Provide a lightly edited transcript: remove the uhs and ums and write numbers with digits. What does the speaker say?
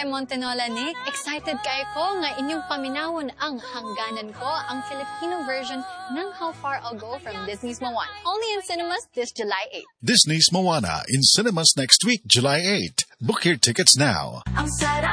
Day Montenola ni. Excited kayo ko nga inyong paminawon ang hangganan ko, ang Filipino version ng How Far I'll Go from Disney's Moana. Only in cinemas this July 8. Disney's Moana in cinemas next week, July 8. Book your tickets now.